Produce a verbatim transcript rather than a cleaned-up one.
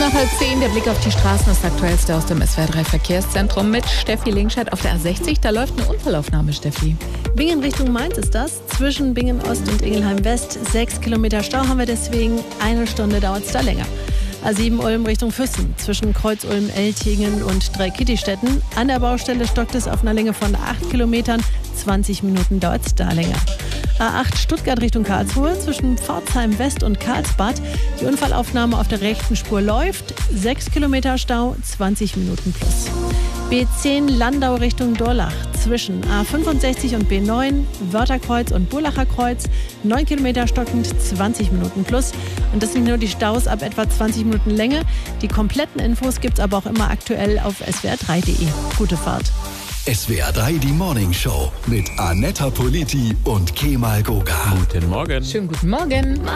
nach halb zehn, der Blick auf die Straßen, das Aktuellste aus dem S W R drei Verkehrszentrum mit Steffi Linkscheid auf der A sechzig. Da läuft eine Unfallaufnahme, Steffi. Bingen Richtung Mainz ist das. Zwischen Bingen Ost und Ingelheim West. Sechs Kilometer Stau haben wir deswegen. Eine Stunde dauert es da länger. A sieben Ulm Richtung Füssen. Zwischen Kreuz-Ulm, Eltingen und Dreikittistetten. An der Baustelle stockt es auf einer Länge von acht Kilometern. zwanzig Minuten dauert es da länger. A acht Stuttgart Richtung Karlsruhe. Zwischen Pforzheim West und Karlsbad. Die Unfallaufnahme auf der rechten Spur läuft. sechs Kilometer Stau, zwanzig Minuten plus. B zehn Landau Richtung Dorlach. Zwischen A fünfundsechzig und B neun, Wörtherkreuz und Burlacher Kreuz. neun Kilometer stockend, zwanzig Minuten plus. Und das sind nur die Staus ab etwa zwanzig Minuten Länge. Die kompletten Infos gibt es aber auch immer aktuell auf S W R drei punkt de. Gute Fahrt. S W R drei, die Morning Show mit Annetta Politi und Kemal Goga. Guten Morgen. Schönen guten Morgen.